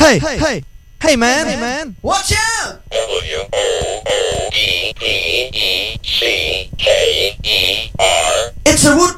Hey, man. Watch out! WOOEECKER. It's a wood